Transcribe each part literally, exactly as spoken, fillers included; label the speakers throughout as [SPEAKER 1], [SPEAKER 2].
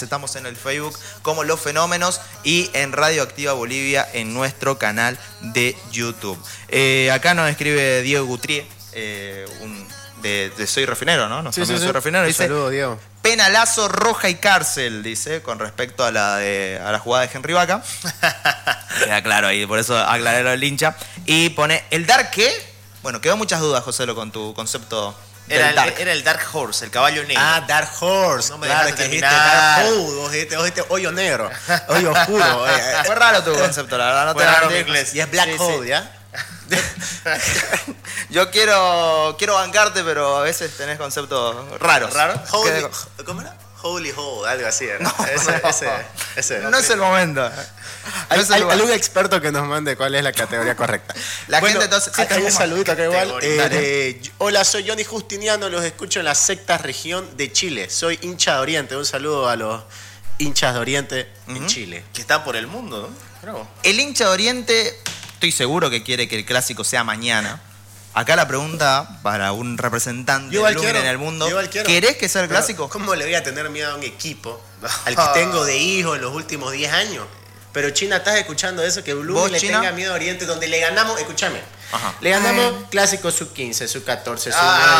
[SPEAKER 1] sociales, estamos en el Facebook como Los Fenómenos y en Radio Activa Bolivia en nuestro canal de YouTube. Eh, acá nos escribe Diego Gutrié, eh, un, de, de Soy Refinero, ¿no? Nos
[SPEAKER 2] sí, sí,
[SPEAKER 1] Soy
[SPEAKER 2] sí.
[SPEAKER 1] Refinero.
[SPEAKER 2] Un saludo, Diego.
[SPEAKER 1] Penalazo, roja y cárcel, dice, con respecto a la de a la jugada de Henry Vaca. Queda claro ahí, por eso aclaré lo del hincha. Y pone, ¿el Dark qué? Bueno, quedó muchas dudas, Joselo, con tu concepto del
[SPEAKER 3] Era el,
[SPEAKER 1] Dark.
[SPEAKER 3] era el Dark Horse, el caballo negro.
[SPEAKER 2] Ah, Dark Horse.
[SPEAKER 3] No me
[SPEAKER 2] claro,
[SPEAKER 3] dejaste
[SPEAKER 2] que dijiste
[SPEAKER 3] terminar.
[SPEAKER 2] Dark Horse, vos dijiste, vos dijiste hoyo negro, hoyo oscuro. eh,
[SPEAKER 1] Fue raro tu concepto, la verdad. No
[SPEAKER 3] Fue
[SPEAKER 1] te
[SPEAKER 3] raro
[SPEAKER 1] mentir.
[SPEAKER 3] mi inglés.
[SPEAKER 2] Y es Black
[SPEAKER 1] Sí,
[SPEAKER 2] Hole,
[SPEAKER 1] sí.
[SPEAKER 2] ¿ya?
[SPEAKER 1] Yo quiero quiero bancarte, pero a veces tenés conceptos raros.
[SPEAKER 3] ¿Raro?
[SPEAKER 2] Holy, ¿Cómo era? Holy Hole, algo así era.
[SPEAKER 1] No,
[SPEAKER 2] ese,
[SPEAKER 1] no.
[SPEAKER 2] ese, ese.
[SPEAKER 1] No es el momento.
[SPEAKER 2] Hay,
[SPEAKER 1] No es el
[SPEAKER 2] hay
[SPEAKER 1] lugar.
[SPEAKER 2] algún experto que nos mande cuál es la categoría correcta.
[SPEAKER 1] La
[SPEAKER 2] Bueno,
[SPEAKER 1] gente entonces... sí,
[SPEAKER 2] acá hay un
[SPEAKER 1] tenemos-
[SPEAKER 2] saludito acá igual.
[SPEAKER 3] Categoría.
[SPEAKER 2] eh,
[SPEAKER 1] Dale.
[SPEAKER 2] de- hola, soy Johnny Justiniano, los escucho en la sexta región de Chile. Soy hincha de Oriente. Un saludo a los hinchas de Oriente en
[SPEAKER 1] Ujú.
[SPEAKER 2] Chile.
[SPEAKER 3] Que están por el mundo, ¿no? Bravo.
[SPEAKER 1] El hincha de Oriente, estoy seguro que quiere que el clásico sea mañana. Acá la pregunta para un representante
[SPEAKER 2] Yo
[SPEAKER 1] de
[SPEAKER 2] igual
[SPEAKER 1] Blooming
[SPEAKER 2] quiero,
[SPEAKER 1] en el mundo.
[SPEAKER 2] yo igual quiero.
[SPEAKER 1] ¿Querés que sea el
[SPEAKER 2] Pero,
[SPEAKER 1] clásico?
[SPEAKER 2] ¿Cómo le voy a tener miedo a un equipo al que tengo de hijo en los últimos diez años? Pero China, ¿estás escuchando eso? Que Blooming
[SPEAKER 1] ¿Vos,
[SPEAKER 2] le
[SPEAKER 1] China?
[SPEAKER 2] tenga miedo a Oriente, donde le ganamos, escúchame,
[SPEAKER 1] Ajá.
[SPEAKER 2] le ganamos clásico sub quince, sub catorce, sub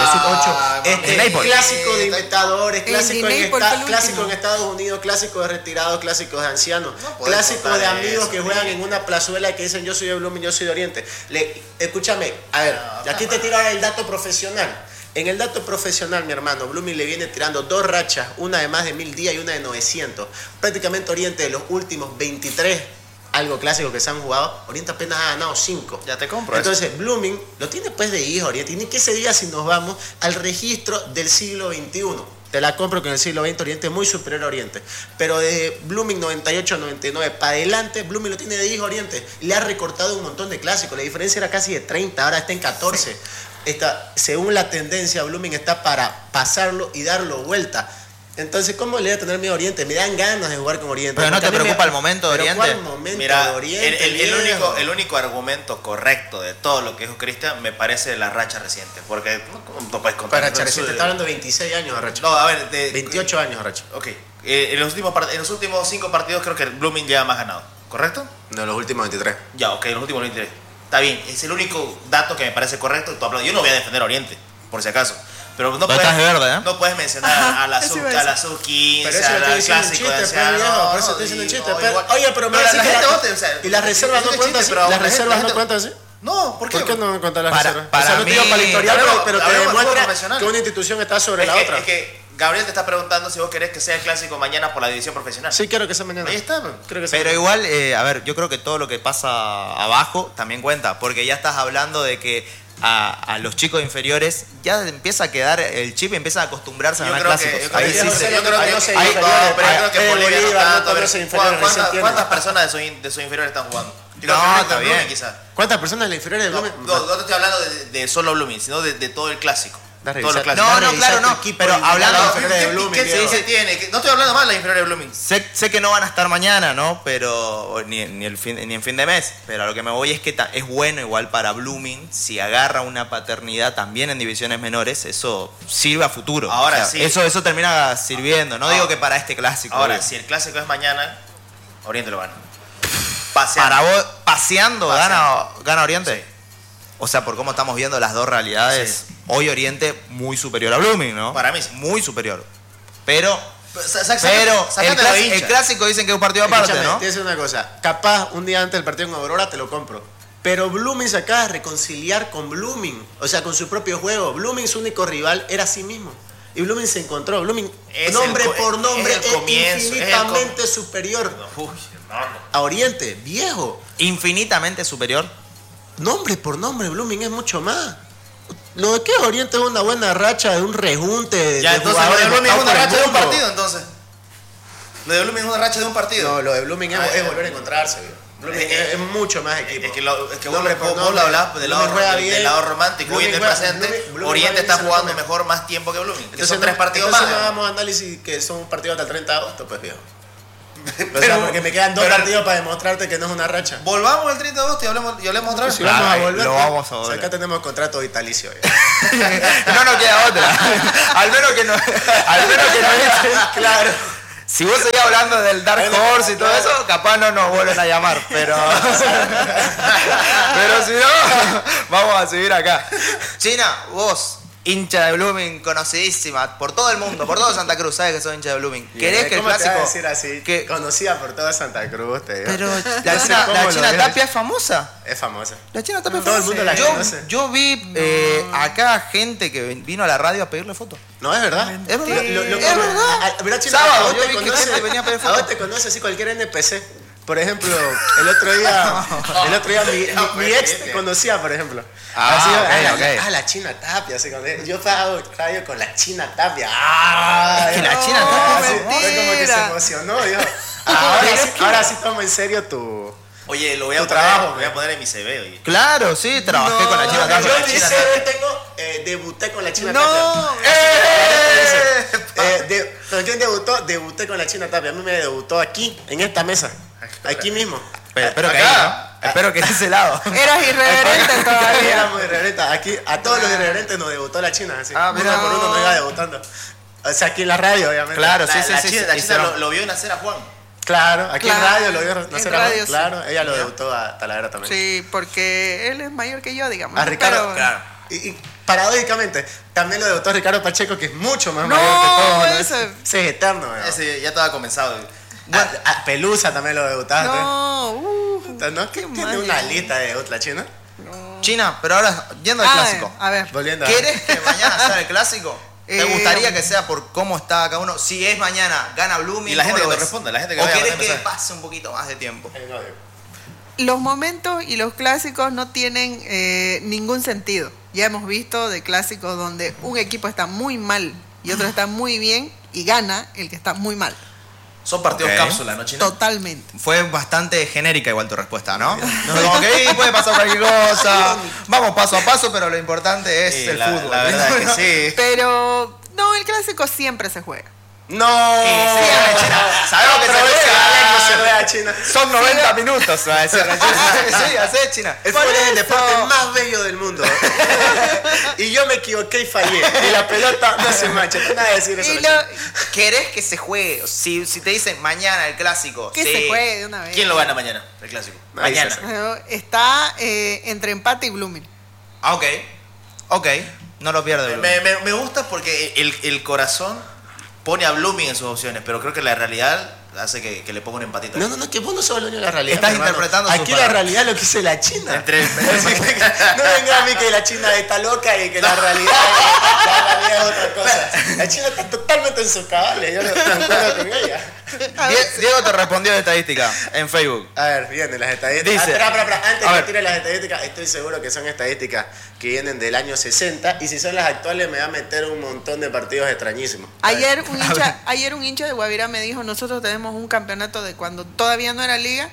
[SPEAKER 3] Ah,
[SPEAKER 2] nueve, sub ocho, este,
[SPEAKER 1] Naples.
[SPEAKER 2] clásico de inventadores,
[SPEAKER 4] El
[SPEAKER 2] clásico
[SPEAKER 4] de
[SPEAKER 2] en,
[SPEAKER 4] Naples
[SPEAKER 2] esta-
[SPEAKER 4] fue el
[SPEAKER 2] clásico
[SPEAKER 4] último.
[SPEAKER 2] en Estados Unidos, clásico de retirados, clásicos de ancianos,
[SPEAKER 3] No podés
[SPEAKER 2] clásico
[SPEAKER 3] contar
[SPEAKER 2] de amigos
[SPEAKER 3] eso,
[SPEAKER 2] que juegan
[SPEAKER 3] tío.
[SPEAKER 2] en una plazuela que dicen yo soy de Blooming, yo soy de Oriente. Le, escúchame, a ver,
[SPEAKER 3] No,
[SPEAKER 2] aquí te tiro ahora el dato profesional. En el dato profesional, mi hermano, Blooming le viene tirando dos rachas, una de más de mil días y una de novecientos. Prácticamente Oriente de los últimos veintitrés, algo clásico que se han jugado, Oriente apenas ha ganado cinco.
[SPEAKER 3] Ya te compro eso.
[SPEAKER 2] Entonces, Blooming lo tiene pues de hijo Oriente. Y ni que se diga si nos vamos al registro del siglo veintiuno. Te la compro que en el siglo veinte Oriente es muy superior a Oriente. Pero de Blooming noventa y ocho, noventa y nueve para adelante, Blooming lo tiene de hijo Oriente. Le ha recortado un montón de clásicos. La diferencia era casi de treinta, ahora está en catorce. Está, según la tendencia, Blooming está para pasarlo y darlo vuelta. Entonces, ¿cómo le voy a tener miedo a Oriente? Me dan ganas de jugar con Oriente.
[SPEAKER 1] Pero ¿no
[SPEAKER 2] Porque
[SPEAKER 1] te
[SPEAKER 2] a mí
[SPEAKER 1] preocupa
[SPEAKER 2] me-
[SPEAKER 1] el momento de
[SPEAKER 2] ¿Pero
[SPEAKER 1] Oriente?
[SPEAKER 2] ¿Cuál momento
[SPEAKER 3] Mira,
[SPEAKER 2] de Oriente?
[SPEAKER 3] el, el- el
[SPEAKER 2] viejo?
[SPEAKER 3] único, el único argumento correcto de todo lo que dijo Cristian me parece la racha reciente. Porque no, no puedes contar.
[SPEAKER 2] Para Racha
[SPEAKER 3] no,
[SPEAKER 2] reciente,
[SPEAKER 3] eso-
[SPEAKER 2] está hablando de veintiséis años, Arracha.
[SPEAKER 3] No, a ver, de,
[SPEAKER 2] veintiocho años, Arracha.
[SPEAKER 3] Ok. Eh, en, los últimos, part- en los últimos cinco partidos creo que Blooming lleva más ganado. ¿Correcto?
[SPEAKER 2] No, los últimos veintitrés.
[SPEAKER 3] Ya, ok, en los últimos veintitrés. Está bien, es el único dato que me parece correcto. Tú hablas- Yo no voy a defender a Oriente, por si acaso. Pero no
[SPEAKER 1] Pero
[SPEAKER 3] puedes,
[SPEAKER 1] estás de verde, ¿eh?
[SPEAKER 3] no puedes mencionar
[SPEAKER 4] Ajá,
[SPEAKER 3] a la
[SPEAKER 4] eso
[SPEAKER 3] sub,
[SPEAKER 4] iba a
[SPEAKER 3] a la
[SPEAKER 4] decir.
[SPEAKER 3] sub quince,
[SPEAKER 2] Pero eso
[SPEAKER 3] a
[SPEAKER 2] lo
[SPEAKER 3] la
[SPEAKER 2] estoy diciendo en
[SPEAKER 3] clásico
[SPEAKER 2] chiste,
[SPEAKER 3] de
[SPEAKER 2] pues,
[SPEAKER 3] ancianos.
[SPEAKER 2] viejo, por eso
[SPEAKER 3] No,
[SPEAKER 2] estoy diciendo en
[SPEAKER 3] y-
[SPEAKER 2] chiste.
[SPEAKER 3] no,
[SPEAKER 2] pero-
[SPEAKER 3] igual-
[SPEAKER 2] Oye, pero me
[SPEAKER 3] pero
[SPEAKER 2] vas a
[SPEAKER 3] la
[SPEAKER 2] decir
[SPEAKER 3] gente
[SPEAKER 2] que la-
[SPEAKER 3] vote, o sea,
[SPEAKER 2] ¿Y las reservas no
[SPEAKER 3] es
[SPEAKER 2] cuentan
[SPEAKER 3] chiste,
[SPEAKER 2] así?
[SPEAKER 3] pero
[SPEAKER 2] ¿Las
[SPEAKER 3] la gente-
[SPEAKER 2] reservas
[SPEAKER 3] la
[SPEAKER 2] no
[SPEAKER 3] gente-
[SPEAKER 2] cuentan así?
[SPEAKER 3] No, ¿por qué?
[SPEAKER 2] ¿Por qué no cuentan las
[SPEAKER 1] Para-
[SPEAKER 2] reservas?
[SPEAKER 1] para
[SPEAKER 2] o sea, no te digo
[SPEAKER 1] mí-
[SPEAKER 2] para la historia,
[SPEAKER 3] Hablemos-
[SPEAKER 2] pero, pero te
[SPEAKER 3] hablemos de fútbol
[SPEAKER 2] demuestra
[SPEAKER 3] profesional.
[SPEAKER 2] que una institución está sobre
[SPEAKER 3] Es
[SPEAKER 2] la
[SPEAKER 3] que,
[SPEAKER 2] otra.
[SPEAKER 3] es que Gabriel te está preguntando si vos querés que sea el clásico mañana por la división profesional.
[SPEAKER 2] Sí, quiero que sea mañana.
[SPEAKER 3] Ahí está.
[SPEAKER 2] Creo que sea
[SPEAKER 1] Pero
[SPEAKER 2] mañana.
[SPEAKER 1] igual, eh, a ver, yo creo que todo lo que pasa abajo también cuenta, porque ya estás hablando de que a, a los chicos inferiores ya empieza a quedar el chip y empiempiezan a acostumbrarse a
[SPEAKER 3] Yo
[SPEAKER 1] ganar
[SPEAKER 3] creo que,
[SPEAKER 1] clásicos.
[SPEAKER 3] yo creo
[SPEAKER 1] Ahí
[SPEAKER 3] que,
[SPEAKER 1] sí
[SPEAKER 3] yo
[SPEAKER 1] se-
[SPEAKER 3] creo que,
[SPEAKER 2] ahí no se
[SPEAKER 3] ahí-
[SPEAKER 2] inferiores,
[SPEAKER 3] no, pero yo creo que
[SPEAKER 2] ahí en
[SPEAKER 3] Bolivia no
[SPEAKER 2] Bolivia no
[SPEAKER 3] tanto. A ver,
[SPEAKER 2] conoce inferiores,
[SPEAKER 3] ¿cuántas,
[SPEAKER 2] recién tiene.
[SPEAKER 3] cuántas personas de sus, in- de sus inferiores están jugando? Yo creo
[SPEAKER 1] No,
[SPEAKER 3] que menos
[SPEAKER 1] está
[SPEAKER 3] que Blooming,
[SPEAKER 1] bien.
[SPEAKER 3] quizás.
[SPEAKER 2] ¿Cuántas personas de la inferior de
[SPEAKER 3] No,
[SPEAKER 2] Blooming?
[SPEAKER 3] no, no te estoy hablando de, de solo Blooming, sino de, de todo el clásico.
[SPEAKER 2] Da
[SPEAKER 3] Todos los
[SPEAKER 2] revisar-
[SPEAKER 3] clásicos.
[SPEAKER 1] No,
[SPEAKER 2] da
[SPEAKER 1] no,
[SPEAKER 2] revisar
[SPEAKER 1] claro,
[SPEAKER 2] tu
[SPEAKER 1] no,
[SPEAKER 2] equipo
[SPEAKER 1] pero
[SPEAKER 2] y
[SPEAKER 1] hablando-
[SPEAKER 2] la
[SPEAKER 3] No,
[SPEAKER 2] inferior de
[SPEAKER 3] ¿qué-
[SPEAKER 2] Blooming,
[SPEAKER 3] qué-
[SPEAKER 2] viejo.
[SPEAKER 3] qué se tiene? Que- No estoy hablando mal de la inferior de Blooming.
[SPEAKER 1] Sé, sé que no van a estar mañana, ¿no? Pero ni, ni, el fin, ni en fin de mes. Pero a lo que me voy es que ta- es bueno igual para Blooming, si agarra una paternidad también en divisiones menores, eso sirve a futuro.
[SPEAKER 3] Ahora sí.
[SPEAKER 1] Eso, eso termina sirviendo. No
[SPEAKER 3] Ahora-
[SPEAKER 1] digo que para este clásico.
[SPEAKER 3] Ahora,
[SPEAKER 1] obvio.
[SPEAKER 3] si el clásico es mañana, Oriente lo gana. Paseando.
[SPEAKER 1] Para vos, paseando,
[SPEAKER 3] Paseando.
[SPEAKER 1] Gana, gana Oriente.
[SPEAKER 3] Sí.
[SPEAKER 1] O sea, por cómo estamos viendo las dos realidades,
[SPEAKER 3] Sí.
[SPEAKER 1] hoy Oriente muy superior a Blooming, ¿no?
[SPEAKER 3] Para mí sí.
[SPEAKER 1] Muy superior. Pero,
[SPEAKER 3] Sa- sa-
[SPEAKER 1] pero
[SPEAKER 3] sácate
[SPEAKER 1] el,
[SPEAKER 3] lo
[SPEAKER 1] clas-
[SPEAKER 3] hincha.
[SPEAKER 1] el clásico dicen que es un partido aparte,
[SPEAKER 2] Escúchame,
[SPEAKER 1] ¿no?
[SPEAKER 2] te voy a decir una cosa. Capaz un día antes del partido con Aurora te lo compro. Pero Blooming se acaba de reconciliar con Blooming. O sea, con su propio juego. Blooming, su único rival, era sí mismo. Y Blooming se encontró. Blooming,
[SPEAKER 3] Es
[SPEAKER 2] nombre
[SPEAKER 3] el co-
[SPEAKER 2] por nombre,
[SPEAKER 3] es el
[SPEAKER 2] es,
[SPEAKER 3] comienzo, es el
[SPEAKER 2] infinitamente superior
[SPEAKER 3] Uy, hermano.
[SPEAKER 2] a Oriente. Viejo.
[SPEAKER 1] Infinitamente superior.
[SPEAKER 2] Nombre por nombre, Blooming es mucho más. Lo de que Oriente es una buena racha de un rejunte de,
[SPEAKER 3] Ya,
[SPEAKER 2] de
[SPEAKER 3] entonces lo
[SPEAKER 2] jugadores
[SPEAKER 3] de Blooming es
[SPEAKER 2] botados
[SPEAKER 3] una
[SPEAKER 2] por el
[SPEAKER 3] racha de un
[SPEAKER 2] mundo.
[SPEAKER 3] partido, entonces. Lo de Blooming es una racha de un partido.
[SPEAKER 2] No, lo de Blooming es,
[SPEAKER 3] Ah,
[SPEAKER 2] es
[SPEAKER 3] eh,
[SPEAKER 2] volver a encontrarse. viejo. Blooming
[SPEAKER 3] eh,
[SPEAKER 2] es, es mucho más equipo.
[SPEAKER 3] Es que, lo, es que vos,
[SPEAKER 2] Nombre
[SPEAKER 3] lo-
[SPEAKER 2] por
[SPEAKER 3] vos lo
[SPEAKER 2] nombre.
[SPEAKER 3] hablás del lado,
[SPEAKER 2] Blooming juega
[SPEAKER 3] del, del
[SPEAKER 2] bien.
[SPEAKER 3] lado romántico
[SPEAKER 2] Blooming
[SPEAKER 3] y del
[SPEAKER 2] juega-
[SPEAKER 3] presente.
[SPEAKER 2] Blooming- Blooming
[SPEAKER 3] Oriente
[SPEAKER 2] juega
[SPEAKER 3] está
[SPEAKER 2] bien,
[SPEAKER 3] jugando
[SPEAKER 2] se lo come.
[SPEAKER 3] mejor más tiempo que Blooming. Que
[SPEAKER 2] Entonces,
[SPEAKER 3] son tres
[SPEAKER 2] no-
[SPEAKER 3] partidos
[SPEAKER 2] entonces
[SPEAKER 3] más.
[SPEAKER 2] no hagamos análisis que son un partido hasta el treinta de agosto, pues viejo. O sea,
[SPEAKER 3] Pero-
[SPEAKER 2] porque me quedan dos
[SPEAKER 3] pero-
[SPEAKER 2] partidos para demostrarte que no es una racha.
[SPEAKER 3] Volvamos el treinta de agosto y hablemos, y hablemos otra vez.
[SPEAKER 2] Si vamos a
[SPEAKER 1] Claro,
[SPEAKER 2] volver,
[SPEAKER 1] lo
[SPEAKER 2] pues,
[SPEAKER 1] vamos a
[SPEAKER 2] o sea,
[SPEAKER 1] volver.
[SPEAKER 2] acá tenemos contrato vitalicio. viejo.
[SPEAKER 1] No nos queda otra. Al menos que no, al menos que no es.
[SPEAKER 2] Claro.
[SPEAKER 1] Si vos seguís hablando del Dark Horse y todo eso, capaz no nos vuelven a llamar, pero... pero si no, vamos a seguir acá. China, vos, hincha de Blooming, conocidísima por todo el mundo, por todo Santa Cruz, sabes que sos hincha de Blooming. ¿Querés que el
[SPEAKER 2] ¿Cómo te
[SPEAKER 1] clásico...
[SPEAKER 2] vas a decir así?
[SPEAKER 1] Que...
[SPEAKER 2] Conocida por toda Santa Cruz, te digo.
[SPEAKER 1] Pero
[SPEAKER 2] No
[SPEAKER 1] la
[SPEAKER 2] sé
[SPEAKER 1] China,
[SPEAKER 2] cómo
[SPEAKER 1] la
[SPEAKER 2] lo
[SPEAKER 1] China
[SPEAKER 2] ves.
[SPEAKER 1] Tapia es famosa.
[SPEAKER 2] Es famosa.
[SPEAKER 1] La China Tapia es
[SPEAKER 2] Todo el
[SPEAKER 1] famosa.
[SPEAKER 2] mundo la
[SPEAKER 1] yo,
[SPEAKER 2] conoce.
[SPEAKER 1] yo vi eh, acá gente que vino a la radio a pedirle fotos.
[SPEAKER 2] No, es verdad.
[SPEAKER 1] Es verdad.
[SPEAKER 2] Lo- lo-
[SPEAKER 1] Es
[SPEAKER 2] lo-
[SPEAKER 1] verdad.
[SPEAKER 2] a- Mira, Chino,
[SPEAKER 1] Sábado,
[SPEAKER 2] a vos
[SPEAKER 1] yo
[SPEAKER 2] te
[SPEAKER 1] vi que
[SPEAKER 2] conoce-
[SPEAKER 1] gente venía a pedir
[SPEAKER 2] a
[SPEAKER 1] fotos.
[SPEAKER 2] vos te conoce así cualquier N P C. Por ejemplo, el otro día, el otro día mi, mi- mi ex te conocía, por ejemplo.
[SPEAKER 1] Ah,
[SPEAKER 2] Así,
[SPEAKER 1] ok,
[SPEAKER 2] ah, la-
[SPEAKER 1] ok.
[SPEAKER 2] ah, la China Tapia. Así, con él. Yo hago radio con la China Tapia. Ah,
[SPEAKER 1] Es que la
[SPEAKER 2] no,
[SPEAKER 1] China Tapia
[SPEAKER 2] así,
[SPEAKER 1] es
[SPEAKER 2] fue como que se
[SPEAKER 4] mentira.
[SPEAKER 2] emocionó. Dijo, ahora, sí, ahora sí tomo en serio tu...
[SPEAKER 3] Oye, lo voy a
[SPEAKER 2] Tu
[SPEAKER 3] poner,
[SPEAKER 2] trabajo,
[SPEAKER 3] lo voy a poner en mi C V, oye.
[SPEAKER 1] Claro, sí, trabajé con la China
[SPEAKER 2] No,
[SPEAKER 1] Tapia.
[SPEAKER 2] yo
[SPEAKER 1] La
[SPEAKER 2] en mi
[SPEAKER 1] China
[SPEAKER 2] C
[SPEAKER 1] Tapia.
[SPEAKER 2] V tengo, eh, debuté con la China
[SPEAKER 4] No.
[SPEAKER 2] Tapia.
[SPEAKER 1] ¡Eh!
[SPEAKER 2] Eh, de- ¿Con quién debutó? Debuté con la China Tapia. A mí me debutó aquí, en esta mesa. Aquí mismo.
[SPEAKER 1] Pero, espero que
[SPEAKER 2] Acá.
[SPEAKER 1] ahí, ¿no? Espero que de ese lado.
[SPEAKER 4] Eras irreverente todavía.
[SPEAKER 2] Éramos irreverentes. Aquí a todos los irreverentes nos debutó la China. Así.
[SPEAKER 1] Ah,
[SPEAKER 2] uno
[SPEAKER 1] mira.
[SPEAKER 2] por uno nos iba debutando. O sea, aquí en la radio, obviamente.
[SPEAKER 1] Claro,
[SPEAKER 3] La,
[SPEAKER 1] sí, sí,
[SPEAKER 3] la
[SPEAKER 1] sí.
[SPEAKER 3] China,
[SPEAKER 1] sí,
[SPEAKER 3] la
[SPEAKER 1] sí,
[SPEAKER 3] China
[SPEAKER 1] sí.
[SPEAKER 3] lo, lo vio nacer a Juan.
[SPEAKER 2] Claro, aquí en
[SPEAKER 4] Claro,
[SPEAKER 2] radio lo vio
[SPEAKER 4] en
[SPEAKER 2] nacer a
[SPEAKER 4] radio,
[SPEAKER 2] Juan.
[SPEAKER 4] sí.
[SPEAKER 2] Claro, ella lo debutó a Talavera también.
[SPEAKER 4] Sí, porque él es mayor que yo, digamos.
[SPEAKER 2] A Ricardo,
[SPEAKER 4] Pero-
[SPEAKER 2] claro. Y, y paradójicamente, también lo debutó Ricardo Pacheco, que es mucho más
[SPEAKER 4] No,
[SPEAKER 2] mayor que todos. ¿no?
[SPEAKER 4] ese-
[SPEAKER 2] Ese es eterno. ¿no?
[SPEAKER 3] Ese ya estaba comenzado.
[SPEAKER 2] Bueno, a Pelusa también lo debutaste.
[SPEAKER 4] No, uh,
[SPEAKER 2] ¿No? ¿Qué
[SPEAKER 4] qué
[SPEAKER 2] tiene
[SPEAKER 4] mal.
[SPEAKER 2] una lista de otra China?
[SPEAKER 1] China, pero ahora, yendo al
[SPEAKER 4] Ah,
[SPEAKER 1] clásico.
[SPEAKER 4] A ver,
[SPEAKER 2] Volviendo a...
[SPEAKER 1] ¿Quieres que mañana sea el clásico? ¿Te
[SPEAKER 4] Eh,
[SPEAKER 1] gustaría que sea por cómo está cada uno? Si es mañana, gana Blooming.
[SPEAKER 3] Y la
[SPEAKER 1] ¿cómo
[SPEAKER 3] gente
[SPEAKER 1] lo
[SPEAKER 3] que nos
[SPEAKER 1] ves?
[SPEAKER 3] responda, la gente que
[SPEAKER 1] ¿O
[SPEAKER 3] vaya a
[SPEAKER 1] querés
[SPEAKER 3] mandar
[SPEAKER 1] que
[SPEAKER 3] mensaje.
[SPEAKER 1] pase un poquito más de tiempo?
[SPEAKER 2] Eh, no, digo.
[SPEAKER 4] los momentos y los clásicos no tienen eh, ningún sentido. Ya hemos visto de clásicos donde un equipo está muy mal y otro está muy bien y gana el que está muy mal.
[SPEAKER 3] Son partidos
[SPEAKER 1] Ok.
[SPEAKER 3] cápsula, ¿no, China?
[SPEAKER 4] Totalmente.
[SPEAKER 1] Fue bastante genérica igual tu respuesta, ¿no? No, como que ahí puede pasar cualquier cosa. Vamos paso a paso, pero lo importante es
[SPEAKER 3] Sí,
[SPEAKER 1] el
[SPEAKER 3] la,
[SPEAKER 1] fútbol.
[SPEAKER 3] la verdad es que sí.
[SPEAKER 4] Pero no, el clásico siempre se juega.
[SPEAKER 2] ¡No!
[SPEAKER 1] sí, China. Sabemos que se
[SPEAKER 2] Otra vez
[SPEAKER 1] juega.
[SPEAKER 2] no se juega China.
[SPEAKER 1] Son noventa minutos, va a decir la China. Sí, así es China.
[SPEAKER 2] El
[SPEAKER 4] Por
[SPEAKER 2] fútbol es el
[SPEAKER 4] eso.
[SPEAKER 2] deporte más bello del mundo. Y yo me equivoqué y fallé. Y la pelota no se mancha. No nada de decir eso.
[SPEAKER 4] Y
[SPEAKER 2] la
[SPEAKER 4] lo-
[SPEAKER 2] China.
[SPEAKER 1] ¿Querés que se juegue? Si, si te dicen mañana el clásico.
[SPEAKER 4] que
[SPEAKER 1] sí.
[SPEAKER 4] se juegue de una vez.
[SPEAKER 3] ¿Quién lo gana mañana? El clásico.
[SPEAKER 2] Ahí
[SPEAKER 3] Mañana.
[SPEAKER 2] se sabe.
[SPEAKER 4] Pero está eh, entre empate y Blooming.
[SPEAKER 1] Ah, ok. Ok. No lo pierde.
[SPEAKER 3] Me, me, me gusta porque el, el corazón pone a Blooming en sus opciones, pero creo que la realidad hace que, que le ponga un empatito.
[SPEAKER 2] No, no, no, que vos no sos el dueño de la realidad.
[SPEAKER 1] Estás
[SPEAKER 2] mi hermano.
[SPEAKER 1] interpretando sus
[SPEAKER 2] Aquí la
[SPEAKER 1] palabras.
[SPEAKER 2] realidad es lo que dice la China.
[SPEAKER 3] Entre-
[SPEAKER 2] No venga a mí que la China está loca y que la realidad, la realidad es otra cosa. La China está totalmente en sus cabales. Yo no estoy de acuerdo con ella.
[SPEAKER 1] Die- Diego te respondió de estadística en Facebook.
[SPEAKER 2] A ver, vienen las estadísticas.
[SPEAKER 1] Dice-
[SPEAKER 2] Ah, espera, espera, espera. Antes
[SPEAKER 1] a
[SPEAKER 2] de
[SPEAKER 1] ver.
[SPEAKER 2] que tire las estadísticas, estoy seguro que son estadísticas que vienen del año sesenta. Y si son las actuales, me va a meter un montón de partidos extrañísimos.
[SPEAKER 4] Ayer un hincha, ayer un hincha de Guavirá me dijo, nosotros tenemos un campeonato de cuando todavía no era liga.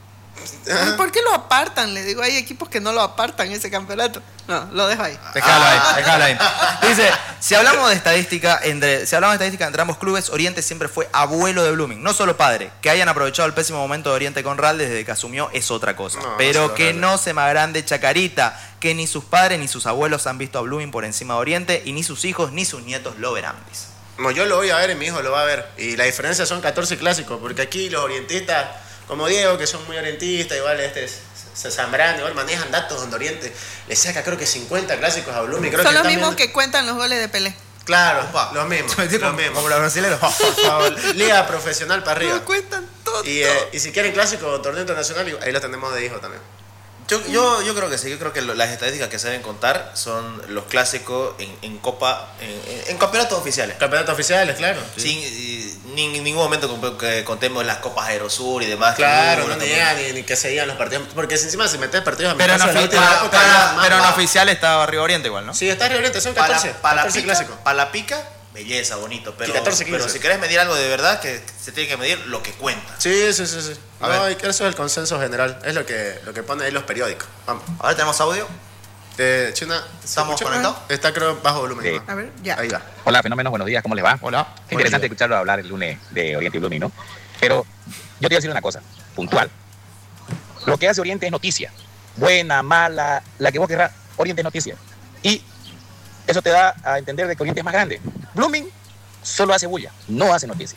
[SPEAKER 4] ¿Y ¿Por qué lo apartan? Le digo, hay equipos que no lo apartan ese campeonato. No, lo dejo ahí.
[SPEAKER 1] Déjalo ahí, déjalo ahí. Dice, si hablamos de estadística entre, si hablamos de estadística entre ambos clubes, Oriente siempre fue abuelo de Blooming, no solo padre. Que hayan aprovechado el pésimo momento de Oriente Conrad desde que asumió es otra cosa.
[SPEAKER 2] No,
[SPEAKER 1] Pero
[SPEAKER 2] eso
[SPEAKER 1] que
[SPEAKER 2] es
[SPEAKER 1] no se me agrande Chacarita, que ni sus padres ni sus abuelos han visto a Blooming por encima de Oriente y ni sus hijos ni sus nietos lo verán. Dice.
[SPEAKER 2] No, yo lo voy a ver y mi hijo lo va a ver. Y la diferencia son catorce clásicos, porque aquí los orientistas, como Diego, que son muy orientistas, igual este es- se Zambrano, igual manejan datos donde Oriente le saca creo que cincuenta clásicos a Blooming. Creo
[SPEAKER 4] Son
[SPEAKER 2] que
[SPEAKER 4] los
[SPEAKER 2] están
[SPEAKER 4] mismos
[SPEAKER 2] viendo-
[SPEAKER 4] que cuentan los goles de Pelé.
[SPEAKER 2] Claro,
[SPEAKER 1] Opa.
[SPEAKER 2] los mismos.
[SPEAKER 1] Se metió
[SPEAKER 2] los
[SPEAKER 1] como,
[SPEAKER 2] mismos.
[SPEAKER 1] como los brasileños.
[SPEAKER 2] Por favor, liga profesional para arriba.
[SPEAKER 4] Lo cuentan todo.
[SPEAKER 2] Y, eh, y si quieren clásico o torneo internacional, ahí lo tenemos de hijo también.
[SPEAKER 3] Yo, yo, yo creo que sí, yo creo que lo- las estadísticas que se deben contar son los clásicos en, en Copa, en, en- en campeonatos oficiales.
[SPEAKER 2] Campeonatos oficiales, claro.
[SPEAKER 3] Sin y, ni en ningún momento con- que contemos las Copas Aerosur y demás. que
[SPEAKER 2] Claro,
[SPEAKER 3] hubo
[SPEAKER 2] no
[SPEAKER 3] también.
[SPEAKER 2] llega ni, ni que se digan los partidos. Porque si encima si metes partidos
[SPEAKER 1] Pero en,
[SPEAKER 2] amistosos, la
[SPEAKER 1] ofi-
[SPEAKER 2] última
[SPEAKER 1] para-
[SPEAKER 2] época
[SPEAKER 1] para-
[SPEAKER 2] era más
[SPEAKER 1] pero en
[SPEAKER 2] bajo.
[SPEAKER 1] oficial estaba Río Oriente igual, ¿no?
[SPEAKER 2] Sí, está Río Oriente, son
[SPEAKER 3] Para,
[SPEAKER 2] catorce.
[SPEAKER 3] para, la
[SPEAKER 2] catorce
[SPEAKER 3] pica,
[SPEAKER 2] clásicos.
[SPEAKER 3] para la pica, belleza, bonito. Pero,
[SPEAKER 2] Y catorce, quince.
[SPEAKER 3] pero si querés medir algo de verdad, que se tiene que medir lo que cuenta.
[SPEAKER 2] Sí, sí, sí, sí.
[SPEAKER 1] A
[SPEAKER 2] No,
[SPEAKER 1] ver.
[SPEAKER 2] y que eso es el consenso general. Es lo que, lo que ponen ahí los periódicos. Vamos.
[SPEAKER 1] Ahora tenemos audio.
[SPEAKER 2] Eh, China, ¿se
[SPEAKER 1] ¿Estamos
[SPEAKER 2] escucha?
[SPEAKER 1] conectados?
[SPEAKER 2] Está creo bajo volumen.
[SPEAKER 5] Sí.
[SPEAKER 2] ¿no?
[SPEAKER 4] A ver, ya.
[SPEAKER 2] Ahí va.
[SPEAKER 5] Hola, fenómenos, buenos días, ¿cómo les va?
[SPEAKER 1] Hola.
[SPEAKER 5] Qué interesante escucharlo hablar el lunes de Oriente y Blooming, ¿no? Pero yo te voy a decir una cosa, puntual. Lo que hace Oriente es noticia. Buena, mala, la que vos querrás, Oriente es noticia. Y eso te da a entender de que Oriente es más grande. Blooming solo hace bulla, no hace noticia.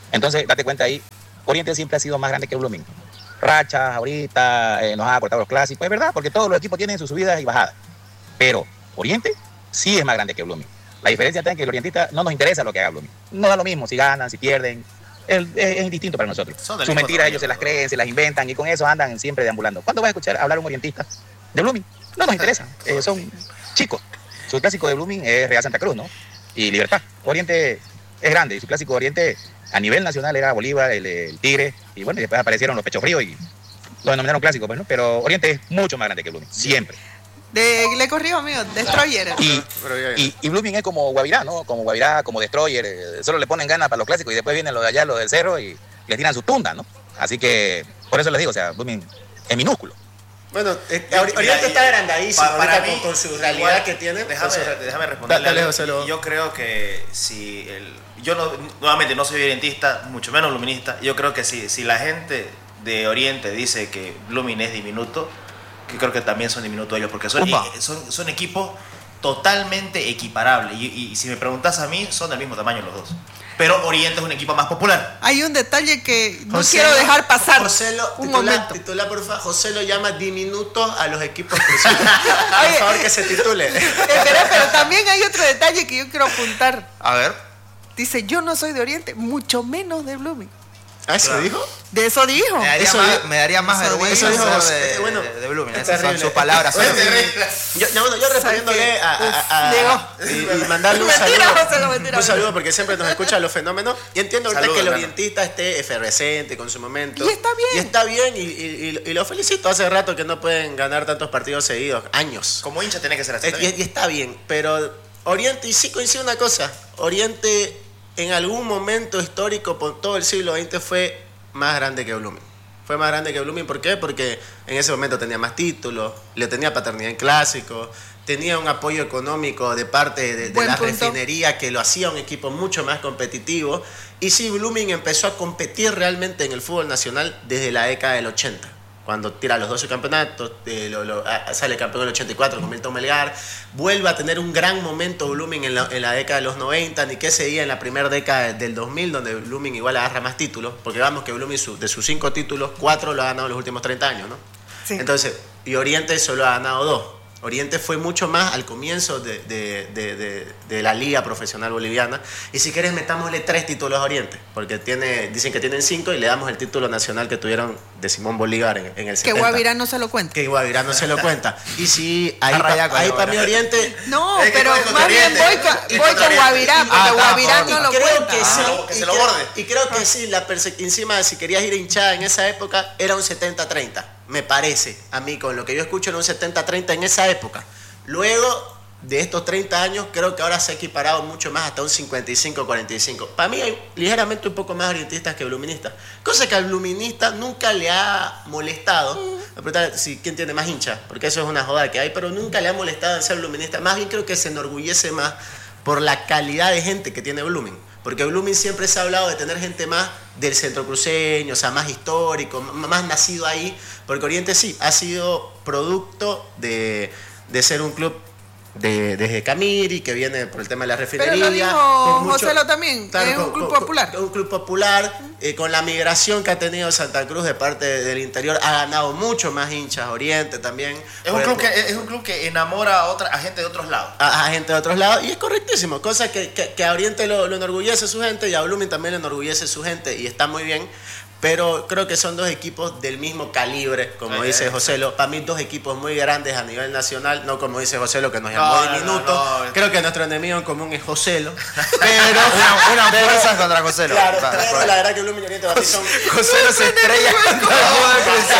[SPEAKER 5] Entonces, date cuenta ahí, Oriente siempre ha sido más grande que Blooming. Rachas, ahorita eh, nos ha cortado los clásicos, es verdad, porque todos los equipos tienen sus subidas y bajadas. Pero Oriente sí es más grande que Blooming. La diferencia está en que el orientista no nos interesa lo que haga Blooming. No da lo mismo si ganan, si pierden. Es, es, es indistinto para nosotros. Sus mentiras ellos se las creen, se las inventan y con eso andan siempre deambulando. ¿Cuándo vas a escuchar hablar un orientista de Blooming? No nos interesa. Eh, son chicos. Su clásico de Blooming es Real Santa Cruz, ¿no? Y Libertad. Oriente es grande y su clásico de Oriente a nivel nacional era Bolívar, el, el Tigre, y bueno, y después aparecieron los Pechos Fríos y lo denominaron clásico, pues, ¿no? Pero Oriente es mucho más grande que Blooming, siempre.
[SPEAKER 4] De, le corrijo, amigo, Destroyer.
[SPEAKER 5] Y, y, y Blooming es como Guavirá, ¿no? Como Guavirá, como Destroyer, eh, solo le ponen ganas para los clásicos y después vienen los de allá, los del cerro y le tiran su tunda, ¿no? Así que, por eso les digo, o sea, Blooming es minúsculo.
[SPEAKER 2] Bueno, eh, Oriente está agrandadísimo
[SPEAKER 3] pa, para mí,
[SPEAKER 2] con, con su realidad igual, que tiene.
[SPEAKER 3] Déjame,
[SPEAKER 2] su...
[SPEAKER 3] déjame responderle.
[SPEAKER 2] Dale, José,
[SPEAKER 3] yo creo que si el, yo no, nuevamente no soy orientista, mucho menos bluminista. Yo creo que si, si la gente de Oriente dice que Blooming es diminuto, que creo que también son diminutos ellos, porque son, son, son equipos totalmente equiparables. Y, y, y si me preguntas a mí, son del mismo tamaño los dos. Pero Oriente es un equipo más popular.
[SPEAKER 4] Hay un detalle que no
[SPEAKER 2] José
[SPEAKER 4] quiero dejar pasar.
[SPEAKER 2] José lo,
[SPEAKER 4] un
[SPEAKER 2] titular,
[SPEAKER 4] momento.
[SPEAKER 2] Titular, por favor. José lo llama diminuto a los equipos cruzados. Por favor, que se titule.
[SPEAKER 4] Pero, pero también hay otro detalle que yo quiero apuntar.
[SPEAKER 1] A ver.
[SPEAKER 4] Dice, yo no soy de Oriente, mucho menos de Blooming.
[SPEAKER 2] ¿Ah, eso
[SPEAKER 3] claro.
[SPEAKER 2] dijo?
[SPEAKER 4] De eso dijo.
[SPEAKER 1] Me daría
[SPEAKER 2] Eso
[SPEAKER 1] más,
[SPEAKER 2] dijo-
[SPEAKER 1] me daría más
[SPEAKER 2] eso
[SPEAKER 1] vergüenza
[SPEAKER 2] dijo-
[SPEAKER 1] ser
[SPEAKER 2] eso
[SPEAKER 1] de,
[SPEAKER 2] dijo- bueno,
[SPEAKER 1] de, de Blooming.
[SPEAKER 2] es
[SPEAKER 1] Esas son
[SPEAKER 2] terrible.
[SPEAKER 1] sus palabras.
[SPEAKER 2] Es
[SPEAKER 1] son-
[SPEAKER 2] terrible. Yo, no, bueno, yo respondiéndole a, a, a,
[SPEAKER 4] Llegó.
[SPEAKER 2] y, y mandarle un
[SPEAKER 4] Mentira,
[SPEAKER 2] saludo,
[SPEAKER 4] José, no, mentira.
[SPEAKER 2] un saludo porque siempre nos escuchan los fenómenos y entiendo ahorita
[SPEAKER 3] Saludos,
[SPEAKER 2] que el
[SPEAKER 3] hermano.
[SPEAKER 2] orientista esté efervescente con su momento
[SPEAKER 4] Y está bien.
[SPEAKER 2] y está bien y, y, y, y lo felicito. Hace rato que no pueden ganar tantos partidos seguidos, años.
[SPEAKER 3] Como hincha tiene que ser así.
[SPEAKER 2] Y, y está bien, pero Oriente, y sí coincide una cosa, Oriente en algún momento histórico por todo el siglo veinte fue más grande que Blooming. Fue más grande que Blooming, ¿por qué? Porque en ese momento tenía más títulos, le tenía paternidad en clásicos, tenía un apoyo económico de parte de, de
[SPEAKER 4] Buen
[SPEAKER 2] la
[SPEAKER 4] punto.
[SPEAKER 2] refinería que lo hacía un equipo mucho más competitivo. Y sí, Blooming empezó a competir realmente en el fútbol nacional desde la década del ochenta. Cuando tira los doce campeonatos, eh, lo, lo, a, sale campeón en el ochenta y cuatro con Milton Melgar, vuelve a tener un gran momento Blooming en la, en la década de los noventa, ni que se diga en la primera década del dos mil, donde Blooming igual agarra más títulos, porque vamos que Blooming su, de sus cinco títulos, cuatro lo ha ganado en los últimos treinta años, ¿no?
[SPEAKER 4] Sí.
[SPEAKER 2] Entonces, y Oriente solo ha ganado dos. Oriente fue mucho más al comienzo de, de, de, de, de la liga profesional boliviana. Y si quieres, metámosle tres títulos a Oriente, porque tiene, dicen que tienen cinco y le damos el título nacional que tuvieron de Simón Bolívar en, en el
[SPEAKER 4] Que
[SPEAKER 2] setenta.
[SPEAKER 4] Guavirá no se lo cuenta.
[SPEAKER 2] Que Guavirá no se lo cuenta. Y sí, ahí,
[SPEAKER 1] Está
[SPEAKER 2] pa-
[SPEAKER 1] rayado con
[SPEAKER 2] ahí
[SPEAKER 1] el
[SPEAKER 2] para mí
[SPEAKER 1] Guavirá.
[SPEAKER 2] Oriente...
[SPEAKER 4] No,
[SPEAKER 3] Es que
[SPEAKER 4] pero
[SPEAKER 3] voy con
[SPEAKER 4] más bien
[SPEAKER 3] Oriente.
[SPEAKER 4] voy con,
[SPEAKER 3] Y
[SPEAKER 4] voy
[SPEAKER 3] con
[SPEAKER 4] con
[SPEAKER 3] Oriente.
[SPEAKER 4] Guavirá,
[SPEAKER 2] Y-
[SPEAKER 4] porque
[SPEAKER 1] ah,
[SPEAKER 4] Guavirá
[SPEAKER 1] por
[SPEAKER 4] no lo
[SPEAKER 2] creo
[SPEAKER 4] cuenta.
[SPEAKER 2] que sí,
[SPEAKER 3] Ah, que
[SPEAKER 2] y
[SPEAKER 3] se lo
[SPEAKER 2] creo-
[SPEAKER 3] borde.
[SPEAKER 2] Y creo que sí, la perse- encima si querías ir hinchada en esa época, era un setenta treinta, me parece. A mí, con lo que yo escucho, era un setenta treinta en esa época. Luego de estos treinta años, creo que ahora se ha equiparado mucho más hasta un cincuenta y cinco cuarenta y cinco. Para mí hay ligeramente un poco más orientistas que bluministas. Cosa que al bluminista nunca le ha molestado. Me preguntan si quién tiene más hincha, porque eso es una joda que hay, pero nunca le ha molestado en ser bluminista. Más bien creo que se enorgullece más por la calidad de gente que tiene Blooming. Porque Blooming siempre se ha hablado de tener gente más del centro cruceño, o sea, más histórico, m- más nacido ahí. Porque Oriente sí, ha sido producto de, de ser un club de, desde Camiri, que viene por el tema de la refinería.
[SPEAKER 4] Pero lo dijo
[SPEAKER 2] con mucho-
[SPEAKER 4] José Lo también,
[SPEAKER 2] Claro,
[SPEAKER 4] es un
[SPEAKER 2] con-
[SPEAKER 4] club
[SPEAKER 2] con-
[SPEAKER 4] popular.
[SPEAKER 2] Un club popular, eh, con la migración que ha tenido Santa Cruz de parte del interior, ha ganado mucho más hinchas. Oriente también.
[SPEAKER 3] Es un,
[SPEAKER 2] Por-
[SPEAKER 3] club que, es un club que enamora a, otra, a gente de otros lados.
[SPEAKER 2] a, a gente de otros lados, y es correctísimo, cosa que, que, que a Oriente lo, lo enorgullece su gente y a Blooming también lo enorgullece su gente, y está muy bien, pero creo que son dos equipos del mismo calibre, como
[SPEAKER 3] Ay,
[SPEAKER 2] dice
[SPEAKER 3] ay,
[SPEAKER 2] José Lo. Para mí dos equipos muy grandes a nivel nacional, no como dice José Lo, que nos
[SPEAKER 3] No,
[SPEAKER 2] llamó
[SPEAKER 3] no,
[SPEAKER 2] diminuto.
[SPEAKER 3] no, no.
[SPEAKER 2] Creo que nuestro enemigo en común es José Lo, pero
[SPEAKER 1] Una, una
[SPEAKER 2] pero-
[SPEAKER 1] fuerza contra José Lo.
[SPEAKER 2] Claro,
[SPEAKER 1] Va,
[SPEAKER 2] pero
[SPEAKER 1] por ahí.
[SPEAKER 2] la verdad que Blooming y Oriente para mí son,
[SPEAKER 1] José Lo se estrella contra el fútbol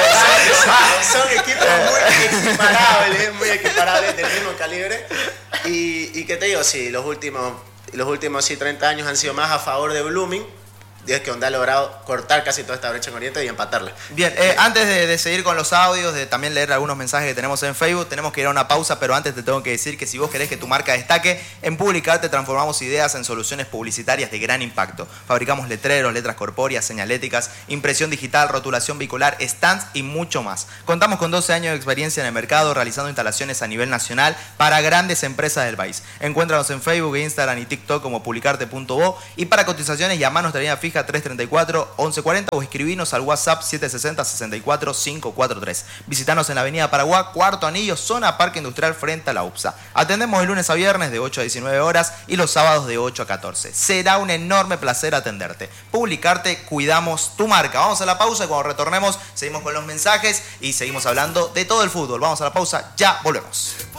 [SPEAKER 1] cruceño.
[SPEAKER 2] son equipos muy equiparables, muy equiparables, del mismo calibre. Y, y qué te digo, sí, los últimos, los últimos sí, treinta años han sido más a favor de Blooming. Y es que Onda ha logrado cortar casi toda esta brecha en Oriente y empatarla.
[SPEAKER 1] Bien, eh, antes de, de seguir con los audios, de también leer algunos mensajes que tenemos en Facebook, tenemos que ir a una pausa, pero antes te tengo que decir que si vos querés que tu marca destaque, en Publicarte transformamos ideas en soluciones publicitarias de gran impacto. Fabricamos letreros, letras corpóreas, señaléticas, impresión digital, rotulación vehicular, stands y mucho más. Contamos con doce años de experiencia en el mercado, realizando instalaciones a nivel nacional para grandes empresas del país. Encuéntranos en Facebook, Instagram y TikTok como publicarte punto bo, y para cotizaciones llama a nuestra línea fija fija tres treinta y cuatro, once cuarenta o escribinos al WhatsApp siete sesenta, sesenta y cuatro, quinientos cuarenta y tres. Visitanos en la avenida Paraguay, Cuarto Anillo, zona Parque Industrial frente a la U P S A. Atendemos de lunes a viernes de ocho a diecinueve horas y los sábados de ocho a catorce. Será un enorme placer atenderte. Publicarte, cuidamos tu marca. Vamos a la pausa y cuando retornemos seguimos con los mensajes y seguimos hablando de todo el fútbol. Vamos a la pausa, ya volvemos.